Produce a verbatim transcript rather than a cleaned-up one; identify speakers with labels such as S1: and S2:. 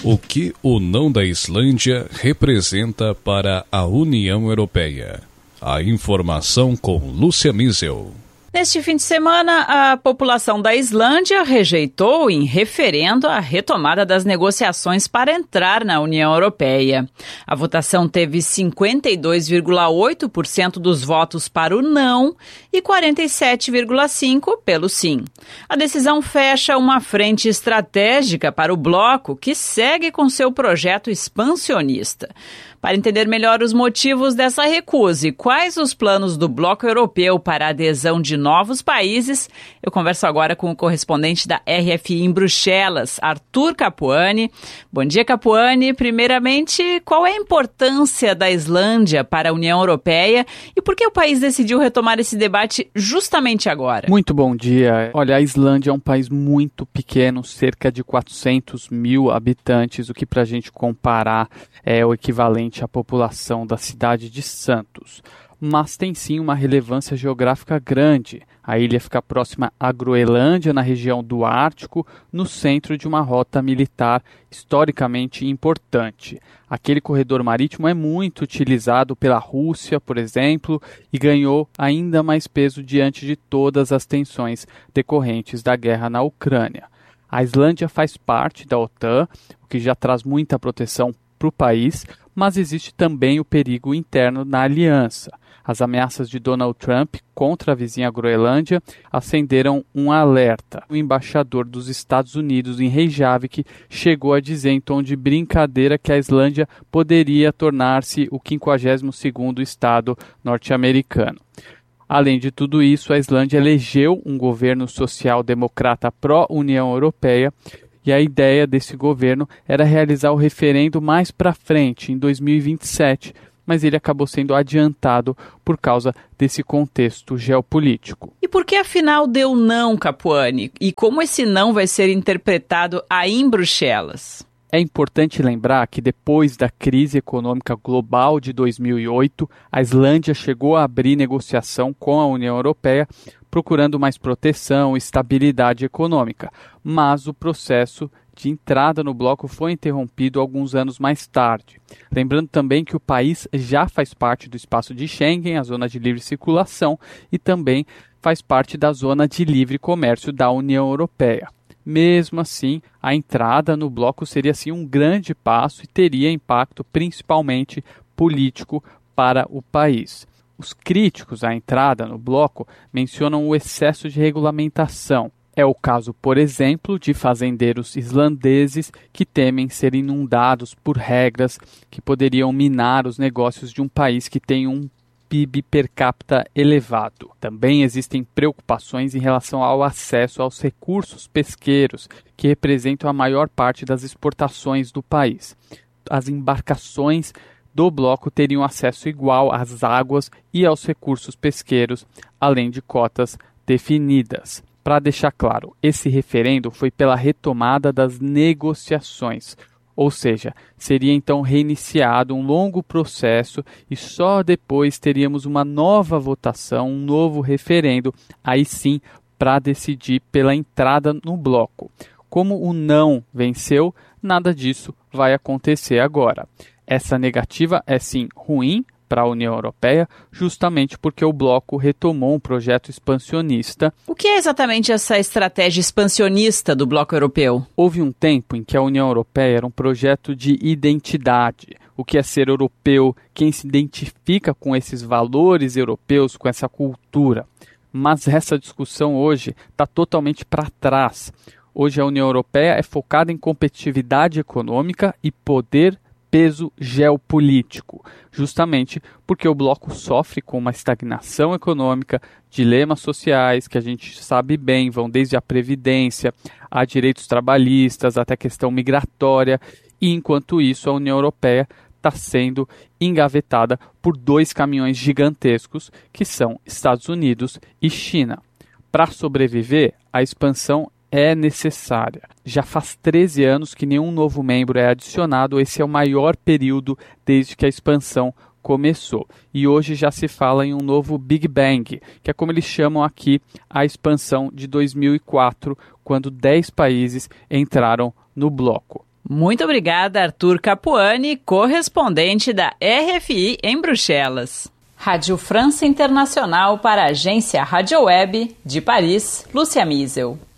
S1: O que o não da Islândia representa para a União Europeia? A informação com Lúcia Miesel.
S2: Neste fim de semana, a população da Islândia rejeitou em referendo a retomada das negociações para entrar na União Europeia. A votação teve cinquenta e dois vírgula oito por cento dos votos para o não e quarenta e sete vírgula cinco por cento pelo sim. A decisão fecha uma frente estratégica para o bloco, que segue com seu projeto expansionista. Para entender melhor os motivos dessa recusa e quais os planos do bloco europeu para a adesão de novos países, eu converso agora com o correspondente da R F I em Bruxelas, Arthur Capuani. Bom dia, Capuani. Primeiramente, qual é a importância da Islândia para a União Europeia e por que o país decidiu retomar esse debate justamente agora?
S3: Muito bom dia. Olha, a Islândia é um país muito pequeno, cerca de quatrocentos mil habitantes, o que para a gente comparar é o equivalente à população da cidade de Santos. Mas tem sim uma relevância geográfica grande. A ilha fica próxima à Groenlândia, na região do Ártico, no centro de uma rota militar historicamente importante. Aquele corredor marítimo é muito utilizado pela Rússia, por exemplo, e ganhou ainda mais peso diante de todas as tensões decorrentes da guerra na Ucrânia. A Islândia faz parte da OTAN, o que já traz muita proteção para o país, mas existe também o perigo interno na aliança. As ameaças de Donald Trump contra a vizinha Groenlândia acenderam um alerta. O embaixador dos Estados Unidos em Reykjavik chegou a dizer em tom de brincadeira que a Islândia poderia tornar-se o quinquagésimo segundo estado norte-americano. Além de tudo isso, a Islândia elegeu um governo social-democrata pró-União Europeia, e a ideia desse governo era realizar o referendo mais para frente, em dois mil e vinte e sete, mas ele acabou sendo adiantado por causa desse contexto geopolítico.
S2: E por que afinal deu não, Capuani? E como esse não vai ser interpretado aí em Bruxelas?
S3: É importante lembrar que depois da crise econômica global de dois mil e oito, a Islândia chegou a abrir negociação com a União Europeia, procurando mais proteção e estabilidade econômica, mas o processo de entrada no bloco foi interrompido alguns anos mais tarde. Lembrando também que o país já faz parte do espaço de Schengen, a zona de livre circulação, e também faz parte da zona de livre comércio da União Europeia. Mesmo assim, a entrada no bloco seria sim um grande passo e teria impacto principalmente político para o país. Os críticos à entrada no bloco mencionam o excesso de regulamentação. É o caso, por exemplo, de fazendeiros islandeses que temem ser inundados por regras que poderiam minar os negócios de um país que tem um P I B per capita elevado. Também existem preocupações em relação ao acesso aos recursos pesqueiros, que representam a maior parte das exportações do país. As embarcações do bloco teriam acesso igual às águas e aos recursos pesqueiros, além de cotas definidas. Para deixar claro, esse referendo foi pela retomada das negociações, ou seja, seria então reiniciado um longo processo e só depois teríamos uma nova votação, um novo referendo, aí sim para decidir pela entrada no bloco. Como o não venceu, nada disso vai acontecer agora. Essa negativa é sim ruim para a União Europeia, justamente porque o bloco retomou um projeto expansionista.
S2: O que é exatamente essa estratégia expansionista do bloco europeu?
S3: Houve um tempo em que a União Europeia era um projeto de identidade. O que é ser europeu, quem se identifica com esses valores europeus, com essa cultura. Mas essa discussão hoje está totalmente para trás. Hoje a União Europeia é focada em competitividade econômica e poder peso geopolítico, justamente porque o bloco sofre com uma estagnação econômica, dilemas sociais que a gente sabe bem, vão desde a previdência, a direitos trabalhistas, até a questão migratória, e enquanto isso a União Europeia está sendo engavetada por dois caminhões gigantescos, que são Estados Unidos e China. Para sobreviver, a expansão é necessária. Já faz treze anos que nenhum novo membro é adicionado, esse é o maior período desde que a expansão começou. E hoje já se fala em um novo Big Bang, que é como eles chamam aqui a expansão de dois mil e quatro, quando dez países entraram no bloco.
S2: Muito obrigada, Arthur Capuani, correspondente da R F I em Bruxelas. Rádio França Internacional para a agência Rádio Web de Paris, Lúcia Miesel.